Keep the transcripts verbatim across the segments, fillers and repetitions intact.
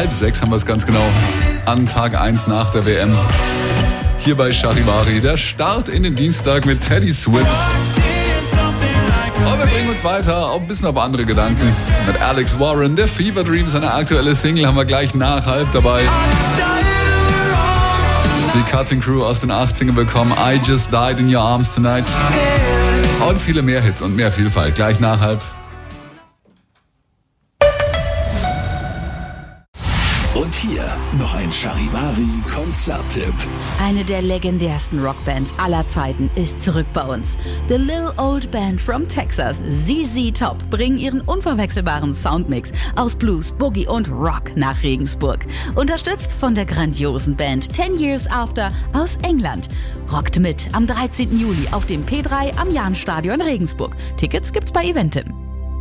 halb sechs haben wir es ganz genau. An Tag eins nach der W M. Hier bei Charivari. Der Start in den Dienstag mit Teddy Swims. Und wir bringen uns weiter, auch ein bisschen auf andere Gedanken. Mit Alex Warren, der Fever Dream, seine aktuelle Single, haben wir gleich nach halb dabei. Die Cutting Crew aus den achtzigern bekommen I Just Died in Your Arms Tonight. Und viele mehr Hits und mehr Vielfalt. Gleich nach halb. Und hier noch ein Charivari-Konzerttipp. Eine der legendärsten Rockbands aller Zeiten ist zurück bei uns. The Little Old Band from Texas, Z Z Top, bringen ihren unverwechselbaren Soundmix aus Blues, Boogie und Rock nach Regensburg. Unterstützt von der grandiosen Band Ten Years After aus England. Rockt mit am dreizehnten Juli auf dem P drei am Jahnstadion Regensburg. Tickets gibt's bei Eventim.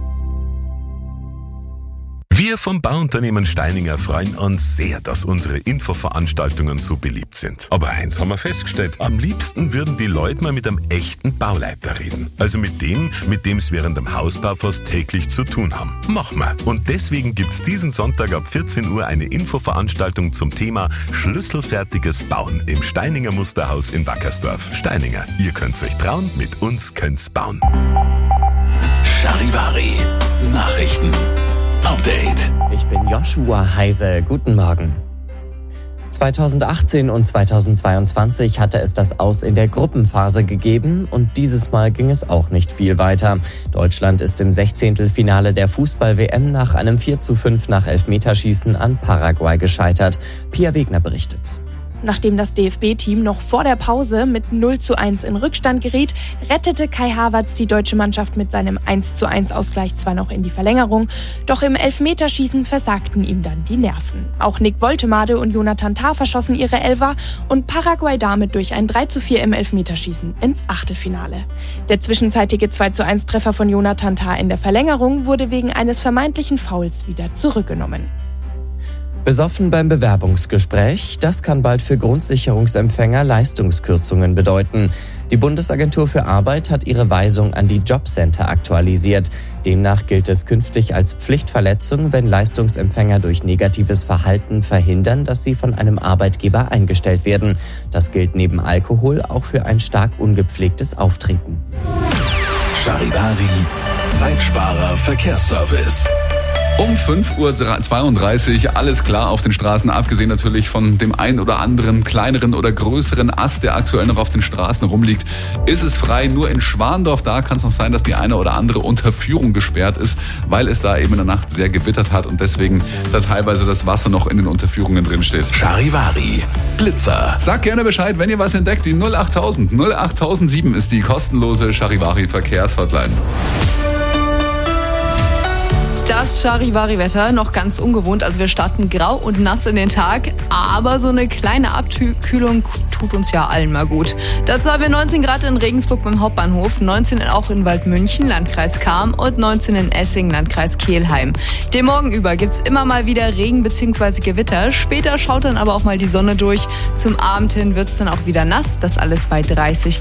Wir vom Bauunternehmen Steininger freuen uns sehr, dass unsere Infoveranstaltungen so beliebt sind. Aber eins haben wir festgestellt, am liebsten würden die Leute mal mit einem echten Bauleiter reden. Also mit dem, mit dem es während dem Hausbau fast täglich zu tun haben. Machen wir. Und deswegen gibt's diesen Sonntag ab vierzehn Uhr eine Infoveranstaltung zum Thema Schlüsselfertiges Bauen im Steininger Musterhaus in Wackersdorf. Steininger, ihr könnt's euch trauen, mit uns könnt's bauen. Charivari Nachrichten. Update. Ich bin Joshua Heise. Guten Morgen. zweitausendachtzehn und zweitausendzweiundzwanzig hatte es das Aus in der Gruppenphase gegeben und dieses Mal ging es auch nicht viel weiter. Deutschland ist im Sechzehntelfinale der Fußball-W M nach einem vier zu fünf nach Elfmeterschießen an Paraguay gescheitert. Pia Wegner berichtet. Nachdem das D F B-Team noch vor der Pause mit null zu eins in Rückstand geriet, rettete Kai Havertz die deutsche Mannschaft mit seinem eins zu eins Ausgleich zwar noch in die Verlängerung, doch im Elfmeterschießen versagten ihm dann die Nerven. Auch Nick Woltemade und Jonathan Tah verschossen ihre Elfer und Paraguay damit durch ein drei zu vier im Elfmeterschießen ins Achtelfinale. Der zwischenzeitige zwei zu eins Treffer von Jonathan Tah in der Verlängerung wurde wegen eines vermeintlichen Fouls wieder zurückgenommen. Besoffen beim Bewerbungsgespräch, das kann bald für Grundsicherungsempfänger Leistungskürzungen bedeuten. Die Bundesagentur für Arbeit hat ihre Weisung an die Jobcenter aktualisiert. Demnach gilt es künftig als Pflichtverletzung, wenn Leistungsempfänger durch negatives Verhalten verhindern, dass sie von einem Arbeitgeber eingestellt werden. Das gilt neben Alkohol auch für ein stark ungepflegtes Auftreten. Charivari Zeitsparer Verkehrsservice. Um fünf Uhr zweiunddreißig, alles klar auf den Straßen, abgesehen natürlich von dem einen oder anderen kleineren oder größeren Ast, der aktuell noch auf den Straßen rumliegt, ist es frei. Nur in Schwandorf, da kann es noch sein, dass die eine oder andere Unterführung gesperrt ist, weil es da eben in der Nacht sehr gewittert hat und deswegen da teilweise das Wasser noch in den Unterführungen drin steht. Charivari Blitzer. Sag gerne Bescheid, wenn ihr was entdeckt. Die null achttausend null achttausendsieben ist die kostenlose Charivari Verkehrshotline. Das Charivari-Wetter noch ganz ungewohnt, also wir starten grau und nass in den Tag, aber so eine kleine Abkühlung tut uns ja allen mal gut. Dazu haben wir neunzehn Grad in Regensburg beim Hauptbahnhof, neunzehn auch in Waldmünchen, Landkreis Cham und neunzehn in Essingen, Landkreis Kelheim. Den Morgen über gibt's immer mal wieder Regen bzw. Gewitter, später schaut dann aber auch mal die Sonne durch. Zum Abend hin wird's dann auch wieder nass, das alles bei dreißig